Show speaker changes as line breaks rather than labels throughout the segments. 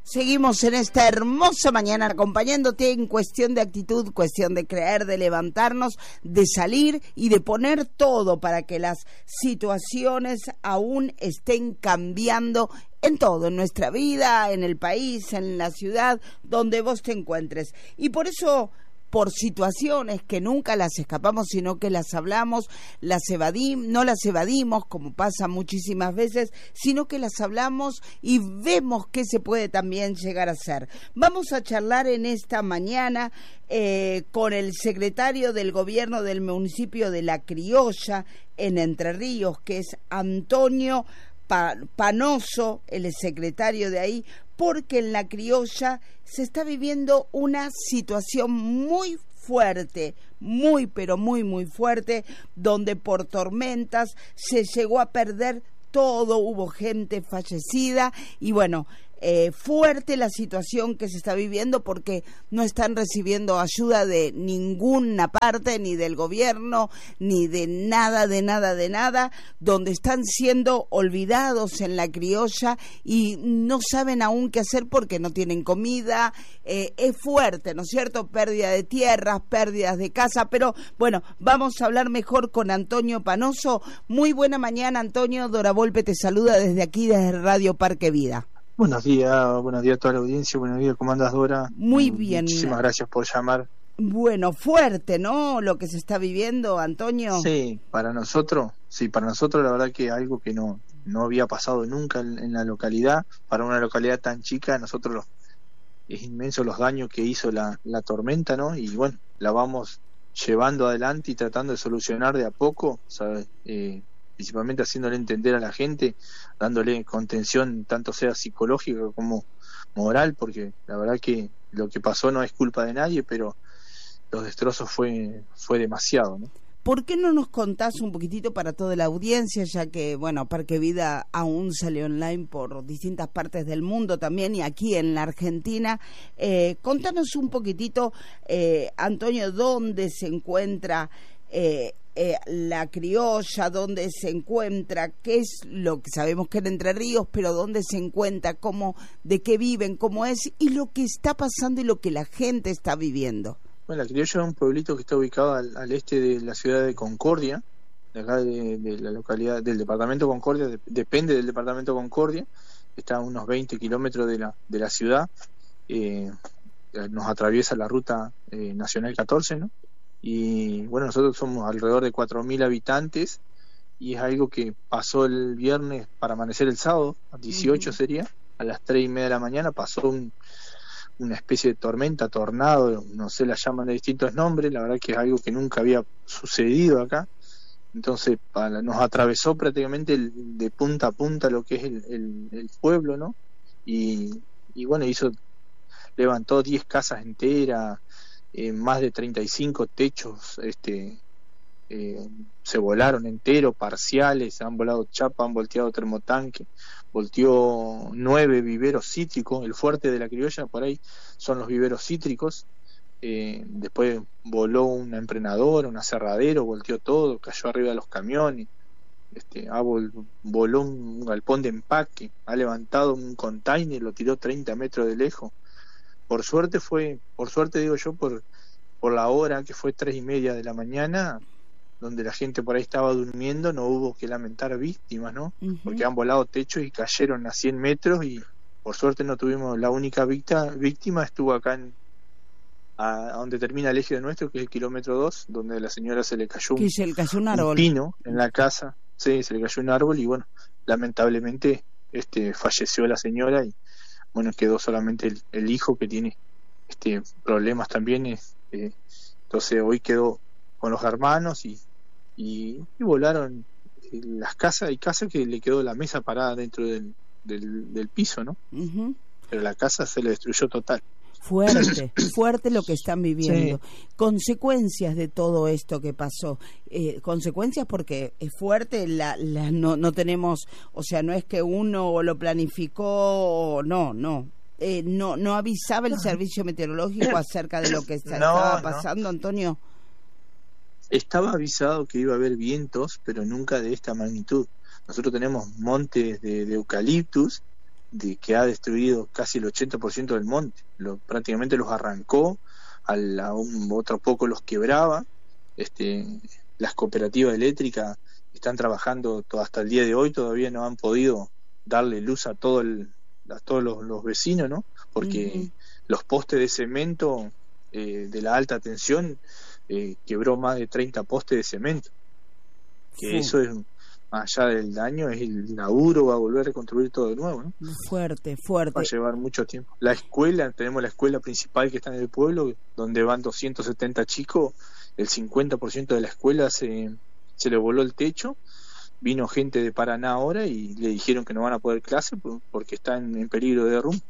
Seguimos en esta hermosa mañana acompañándote en cuestión de actitud, cuestión de creer, de levantarnos, de salir y de poner todo para que las situaciones aún estén cambiando en todo, en nuestra vida, en el país, en la ciudad, donde vos te encuentres. Y por eso, por situaciones que nunca las escapamos, sino que las hablamos, no las evadimos, como pasa muchísimas veces, sino que las hablamos y vemos qué se puede también llegar a hacer. Vamos a charlar en esta mañana con el secretario del gobierno del municipio de La Criolla, en Entre Ríos, que es Antonio Panoso, el secretario de ahí, porque en La Criolla se está viviendo una situación muy fuerte, muy pero muy fuerte, donde por tormentas se llegó a perder todo, hubo gente fallecida y bueno, fuerte la situación que se está viviendo porque no están recibiendo ayuda de ninguna parte, ni del gobierno, ni de nada, donde están siendo olvidados en La Criolla y no saben aún qué hacer porque no tienen comida. Es fuerte, ¿no es cierto? Pérdida de tierras, pérdidas de casa, pero bueno, vamos a hablar mejor con Antonio Panoso. Muy buena mañana, Antonio. Dora Volpe te saluda desde aquí, desde Radio Parque Vida.
Buenos días a toda la audiencia, buenos días, ¿cómo andas, Dora?
Muy bien.
Muchísimas gracias por llamar.
Bueno, fuerte, ¿no? Lo que se está viviendo, Antonio.
Sí, para nosotros la verdad que algo que no había pasado nunca en la localidad, para una localidad tan chica, es inmenso los daños que hizo la tormenta, ¿no? Y bueno, la vamos llevando adelante y tratando de solucionar de a poco, ¿sabes? Principalmente haciéndole entender a la gente, dándole contención tanto sea psicológica como moral, porque la verdad que lo que pasó no es culpa de nadie, pero los destrozos fue demasiado, ¿no?
¿Por qué no nos contás un poquitito para toda la audiencia, ya que, bueno, Parque Vida aún sale online por distintas partes del mundo también y aquí en la Argentina? Contanos un poquitito, Antonio, dónde se encuentra La Criolla, dónde se encuentra, qué es lo que sabemos que en Entre Ríos, pero dónde se encuentra, de qué viven, cómo es y lo que está pasando y lo que la gente está viviendo.
Bueno, La Criolla es un pueblito que está ubicado al este de la ciudad de Concordia, de acá de la localidad del departamento Concordia, depende del departamento Concordia, está a unos 20 kilómetros de la ciudad, nos atraviesa la ruta nacional 14, ¿no? Y bueno, nosotros somos alrededor de 4.000 habitantes y es algo que pasó el viernes para amanecer el sábado, a 18 sería, a las 3:30 de la mañana pasó una especie de tormenta, tornado, no sé, la llaman de distintos nombres, la verdad que es algo que nunca había sucedido acá, entonces nos atravesó prácticamente de punta a punta lo que es el pueblo, ¿no? Y bueno, levantó 10 casas enteras, más de 35 techos se volaron enteros, parciales, han volado chapas, han volteado termotanque, volteó 9 viveros cítricos, el fuerte de La Criolla por ahí son los viveros cítricos, después voló una emprenadora, un aserradero, volteó todo, cayó arriba de los camiones, voló un galpón de empaque, ha levantado un container, lo tiró 30 metros de lejos. Por suerte digo yo, por la hora que fue 3:30 de la mañana, donde la gente por ahí estaba durmiendo, no hubo que lamentar víctimas, ¿no? Porque han volado techos y cayeron a 100 metros y por suerte no tuvimos. La única víctima estuvo acá a donde termina el eje de nuestro, que es el kilómetro 2, donde a la señora se le cayó
un árbol,
un pino en la casa, sí, se le cayó un árbol y bueno, lamentablemente falleció la señora y bueno, quedó solamente el hijo que tiene problemas también, entonces hoy quedó con los hermanos y volaron las casas. Hay casas que le quedó la mesa parada dentro del piso, ¿no? Pero la casa se le destruyó total.
Fuerte lo que están viviendo. Sí. Consecuencias de todo esto que pasó. Consecuencias porque es fuerte, no tenemos, o sea, no es que uno lo planificó, no avisaba el servicio meteorológico acerca de lo que estaba pasando, Antonio.
Estaba avisado que iba a haber vientos, pero nunca de esta magnitud. Nosotros tenemos montes de eucaliptus de que ha destruido casi el 80% del monte. Prácticamente los arrancó, otro poco los quebraba. Las cooperativas eléctricas están trabajando hasta el día de hoy, todavía no han podido darle luz a todos los vecinos, ¿no? Porque los postes de cemento de la alta tensión quebró más de 30 postes de cemento. Que eso es, más allá del daño, es el laburo, va a volver a reconstruir todo de nuevo, ¿no?
Fuerte.
Va a llevar mucho tiempo. La escuela, tenemos la escuela principal que está en el pueblo, donde van 270 chicos, el 50% de la escuela se le voló el techo. Vino gente de Paraná ahora y le dijeron que no van a poder clase porque están en peligro de derrumbe.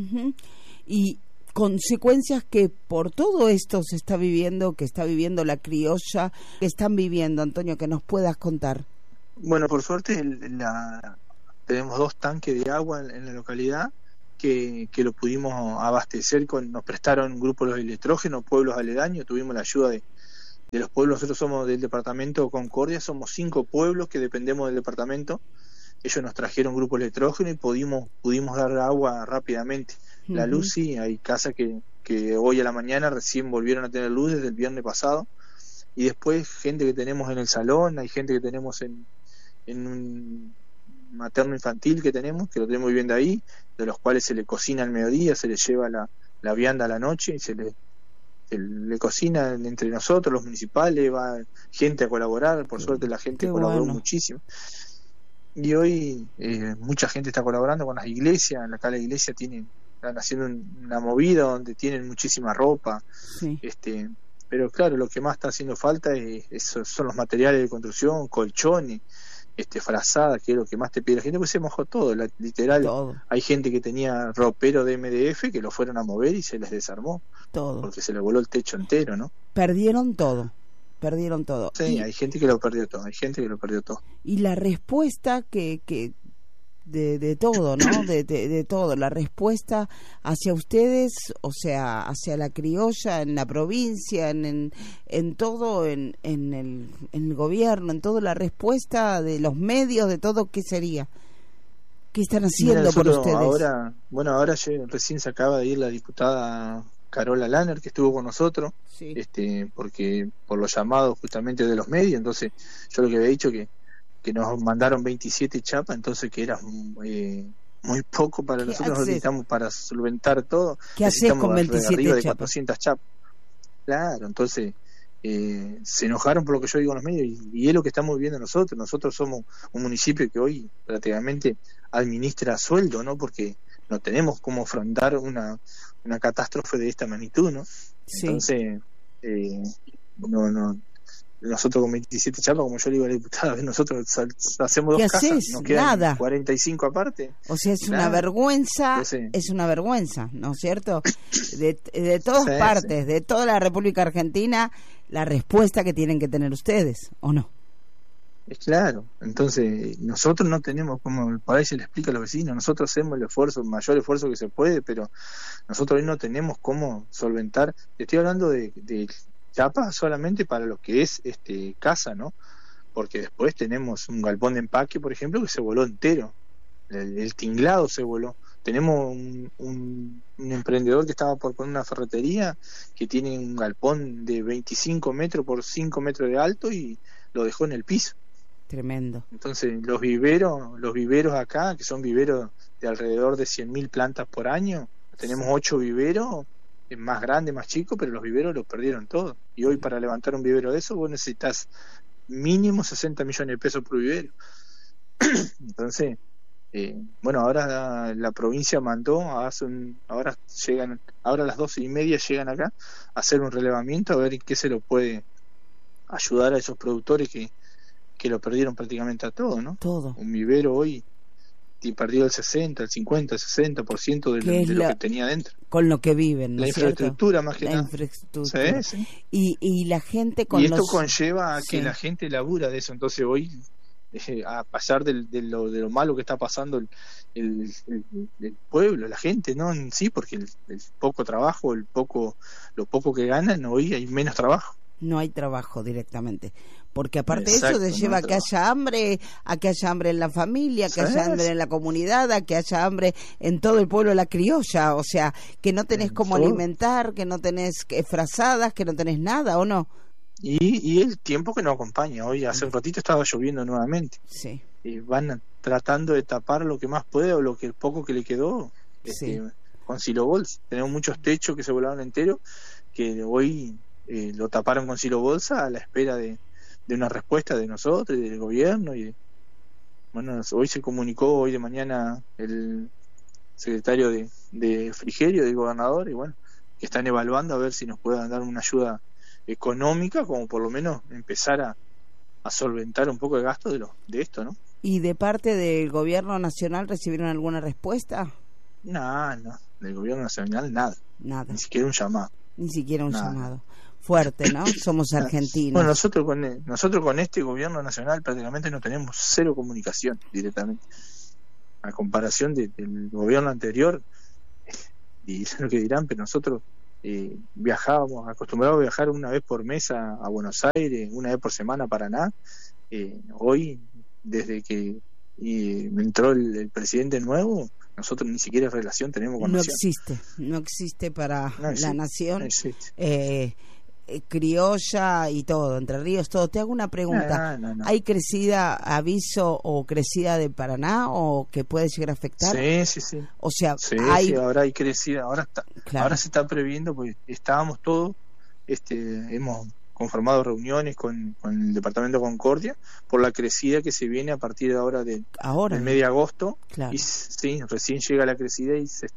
Y consecuencias que por todo esto se está viviendo, que está viviendo la criolla, que están viviendo, Antonio, que nos puedas contar.
Bueno, por suerte tenemos 2 tanques de agua en la localidad que lo pudimos abastecer, nos prestaron un grupo de los electrógenos, pueblos aledaños, tuvimos la ayuda de los pueblos. Nosotros somos del departamento Concordia, somos 5 pueblos que dependemos del departamento. Ellos nos trajeron grupos de electrógeno y pudimos dar agua rápidamente. La luz, sí, hay casas que hoy a la mañana recién volvieron a tener luz desde el viernes pasado, y después gente que tenemos en el salón, hay gente que tenemos en un materno infantil que lo tenemos viviendo ahí, de los cuales se le cocina al mediodía, se le lleva la vianda a la noche y se le cocina entre nosotros, los municipales, va gente a colaborar. Por suerte la gente colaboró muchísimo. Y hoy mucha gente está colaborando con las iglesias. Acá la iglesia están haciendo una movida donde tienen muchísima ropa. Pero claro, lo que más está haciendo falta son los materiales de construcción, colchones, frazadas, que es lo que más te pide la gente, pues se mojó todo, literal. Todo. Hay gente que tenía ropero de MDF que lo fueron a mover y se les desarmó. Todo. Porque se le voló el techo entero, ¿no?
Perdieron todo.
Sí, hay gente que lo perdió todo, Y
la respuesta que de todo, ¿no? De todo, la respuesta hacia ustedes, o sea, hacia la criolla, en la provincia, en todo, en el gobierno, en todo, la respuesta de los medios, de todo, ¿qué sería? ¿Qué están haciendo por ustedes?
Ahora recién se acaba de ir la diputada Carola Lanner, que estuvo con nosotros, porque por los llamados justamente de los medios. Entonces yo lo que había dicho que nos mandaron 27 chapas, entonces que era muy poco para nosotros. Necesitamos para solventar todo.
¿Qué haces con 27
arriba de
chapas?
400 chapas. Claro, entonces se enojaron por lo que yo digo en los medios, y es lo que estamos viviendo nosotros. Nosotros somos un municipio que hoy prácticamente administra a sueldo, ¿no? Porque no tenemos cómo afrontar una catástrofe de esta magnitud, ¿no? Entonces nosotros con 27 chapas, como yo le digo a la diputada, nosotros hacemos 2 casas, nos quedan nada. 45 aparte.
O sea, es una vergüenza, es una vergüenza, ¿no es cierto? De todas partes, de toda la República Argentina, la respuesta que tienen que tener ustedes, ¿o no?
Es claro. Entonces nosotros no tenemos, como por ahí se le explica a los vecinos, nosotros hacemos el mayor esfuerzo que se puede, pero nosotros hoy no tenemos cómo solventar. Estoy hablando de chapa solamente para lo que es casa, ¿no? Porque después tenemos un galpón de empaque, por ejemplo, que se voló entero. El tinglado se voló. Tenemos un emprendedor que estaba por poner una ferretería que tiene un galpón de 25 metros por 5 metros de alto y lo dejó en el piso.
Tremendo.
Entonces los viveros acá, que son viveros de alrededor de 100.000 plantas por año, tenemos 8 viveros, más grandes, más chicos, pero los viveros los perdieron todos. Y hoy para levantar un vivero de eso vos necesitas mínimo 60 millones de pesos por vivero. Entonces ahora la provincia mandó, ahora a las 12:30 llegan acá a hacer un relevamiento, a ver en qué se lo puede ayudar a esos productores que lo perdieron prácticamente a todo, ¿no?
Todo.
Un vivero hoy perdió el 60, el 50, el 60% de lo que tenía dentro.
Con lo que viven, ¿no?
La infraestructura, más que nada.
La infraestructura.
Sí.
Y la gente con
esto conlleva a que la gente labura de eso. Entonces hoy, a pasar de lo malo que está pasando el pueblo, la gente, ¿no? En sí, porque el poco trabajo, lo poco que ganan, hoy hay menos trabajo.
No hay trabajo directamente. porque aparte de eso te lleva a que haya hambre en la familia, que haya hambre en la comunidad, a que haya hambre en todo el pueblo de la criolla, o sea, que no tenés cómo alimentar, que no tenés frazadas, que no tenés nada, ¿o no?
Y el tiempo que nos acompaña. Hoy hace un ratito estaba lloviendo nuevamente.
Sí.
Y van tratando de tapar lo que más puede, o lo que el poco que le quedó,
Sí.
Con silobolsa. Tenemos muchos techos que se volaron enteros, que hoy lo taparon con silobolsa a la espera de una respuesta de nosotros y del gobierno. Y bueno, hoy se comunicó, hoy de mañana, el secretario de Frigerio, del gobernador, y bueno, que están evaluando a ver si nos puedan dar una ayuda económica, como por lo menos empezar a solventar un poco el gasto de esto, ¿no?
¿Y de parte del gobierno nacional recibieron alguna respuesta?
No, del gobierno nacional nada.
Nada.
Ni siquiera un llamado.
Ni siquiera un
Nada.
llamado. Fuerte, ¿no? Somos argentinos.
Bueno, nosotros con este gobierno nacional prácticamente no tenemos cero comunicación directamente. A comparación del gobierno anterior, y es lo que dirán, pero nosotros viajábamos, acostumbrados a viajar una vez por mes a Buenos Aires, una vez por semana a Paraná. Hoy, desde que entró el presidente nuevo, nosotros ni siquiera relación tenemos con Nación.
No existe para la nación.
No existe.
Criolla y todo, Entre Ríos, todo. Te hago una pregunta.
No.
¿Hay crecida, aviso o crecida de Paraná o que puede llegar a afectar?
Sí.
O sea,
sí,
hay...
ahora hay crecida,
Claro.
Ahora se está previendo, porque estábamos todos, hemos conformado reuniones con el departamento de Concordia por la crecida que se viene a partir de ahora del mes de agosto.
Claro.
Y sí, recién llega la crecida y se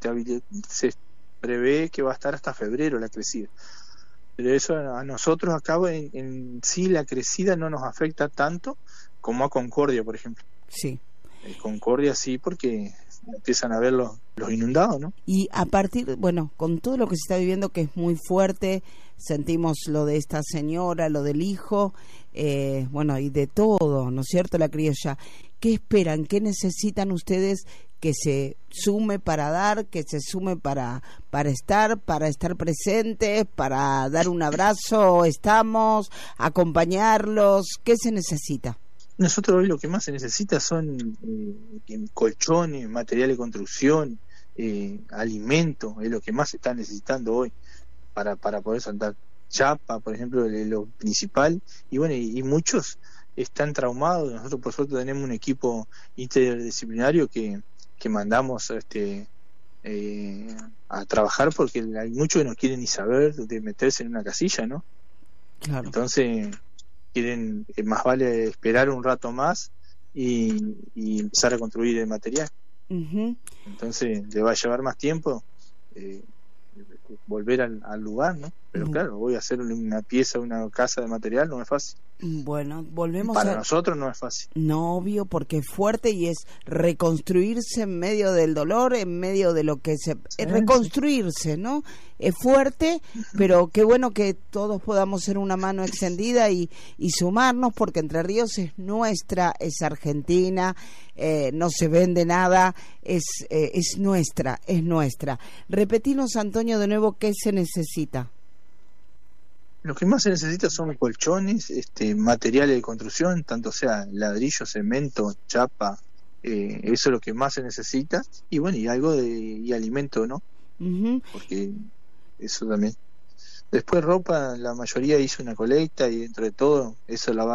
prevé que va a estar hasta febrero la crecida. Pero eso a nosotros acá en sí la crecida no nos afecta tanto como a Concordia, por ejemplo.
Sí.
Concordia sí, porque empiezan a ver los inundados, ¿no?
Y a partir, bueno, con todo lo que se está viviendo, que es muy fuerte, sentimos lo de esta señora, lo del hijo, bueno, y de todo, ¿no es cierto?, la criolla. ¿Qué esperan? ¿Qué necesitan ustedes que se sume para dar, que se sume para estar presentes, para dar un abrazo? ¿Estamos? ¿Acompañarlos? ¿Qué se necesita?
Nosotros hoy lo que más se necesita son colchones, material de construcción, alimento, es lo que más se está necesitando hoy para poder saltar. Chapa, por ejemplo, lo principal, y bueno, y muchos están traumados. Nosotros por suerte tenemos un equipo interdisciplinario que mandamos a trabajar, porque hay muchos que no quieren ni saber de meterse en una casilla, ¿no?
Claro.
Entonces quieren, más vale esperar un rato más y empezar a construir el material.
Uh-huh.
Entonces le va a llevar más tiempo volver al lugar, ¿no? Pero claro, voy a hacer una pieza, una casa de material, no es fácil.
Bueno, volvemos
para nosotros no es fácil.
No, obvio, porque es fuerte y es reconstruirse en medio del dolor, en medio de lo que es reconstruirse, ¿no? Es fuerte, pero qué bueno que todos podamos ser una mano extendida y sumarnos, porque Entre Ríos es nuestra, es Argentina, no se vende nada, es nuestra, es nuestra. Repetinos, Antonio, de nuevo, ¿qué se necesita?
Lo que más se necesita son colchones, materiales de construcción, tanto sea ladrillo, cemento, chapa, eso es lo que más se necesita, y bueno, y algo y alimento, ¿no?
Uh-huh.
Porque eso también. Después ropa, la mayoría hizo una colecta, y dentro de todo eso la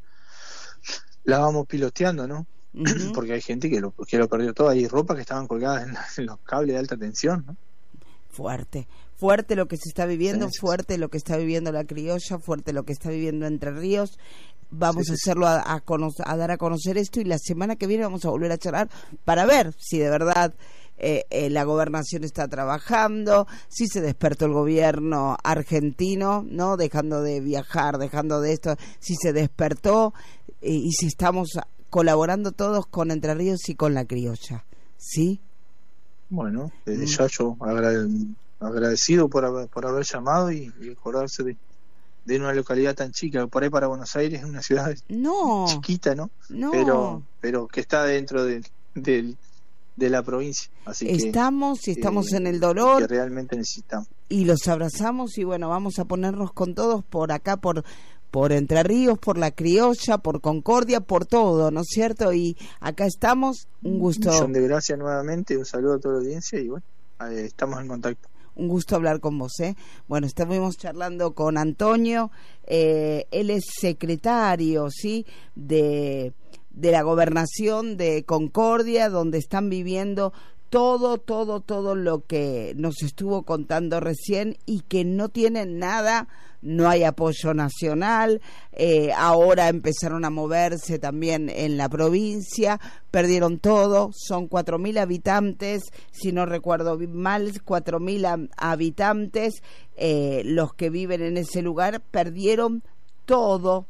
vamos piloteando, ¿no? Uh-huh. Porque hay gente que lo perdió todo. Hay ropa que estaban colgadas en los cables de alta tensión, ¿no? Fuerte lo que se está viviendo, fuerte lo que está viviendo la criolla, fuerte lo que está viviendo Entre Ríos. Vamos a hacerlo a dar a conocer esto, y la semana que viene vamos a volver a charlar para ver si de verdad la gobernación está trabajando, si se despertó el gobierno argentino, no dejando de viajar, dejando de esto, si se despertó y si estamos colaborando todos con Entre Ríos y con la criolla, ¿sí? Bueno, desde ya yo agradecido por haber llamado y acordarse de una localidad tan chica. Por ahí para Buenos Aires es una ciudad chiquita, ¿no? Pero que está dentro de la provincia. Así
estamos en el dolor.
Que realmente necesitamos.
Y los abrazamos, y bueno, vamos a ponernos con todos por acá, por por Entre Ríos, por La Criolla, por Concordia, por todo, ¿no es cierto? Y acá estamos, un gusto.
Un millón de gracias nuevamente, un saludo a toda la audiencia y bueno, estamos en contacto.
Un gusto hablar con vos, ¿eh? Bueno, estuvimos charlando con Antonio, él es secretario, ¿sí?, de la gobernación de Concordia, donde están viviendo todo lo que nos estuvo contando recién y que no tienen nada. No hay apoyo nacional, ahora empezaron a moverse también en la provincia, perdieron todo, son 4.000 habitantes, si no recuerdo mal, 4.000 habitantes, los que viven en ese lugar, perdieron todo,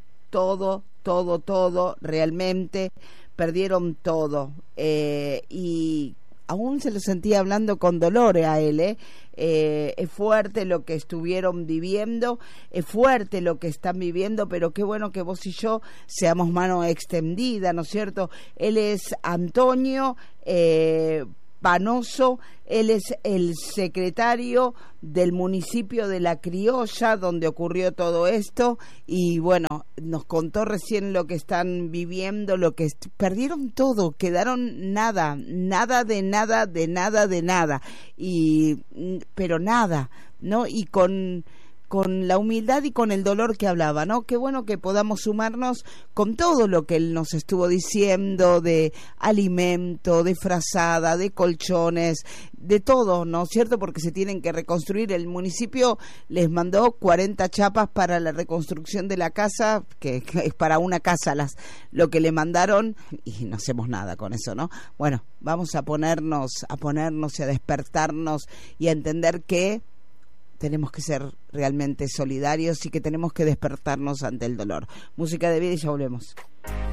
realmente, perdieron todo, y aún se lo sentía hablando con dolor a él, es fuerte lo que estuvieron viviendo, es fuerte lo que están viviendo, pero qué bueno que vos y yo seamos mano extendida, ¿no es cierto? Él es Antonio Panoso, él es el secretario del municipio de La Criolla, donde ocurrió todo esto, y bueno, nos contó recién lo que están viviendo, lo que perdieron todo, quedaron nada, y pero nada, ¿no? Y con la humildad y con el dolor que hablaba, ¿no? Qué bueno que podamos sumarnos con todo lo que él nos estuvo diciendo de alimento, de frazada, de colchones, de todo, ¿no es cierto? Porque se tienen que reconstruir. El municipio les mandó 40 chapas para la reconstrucción de la casa, que es para una casa lo que le mandaron, y no hacemos nada con eso, ¿no? Bueno, vamos a ponernos y a despertarnos y a entender que tenemos que ser realmente solidarios y que tenemos que despertarnos ante el dolor. Música de vida y ya volvemos.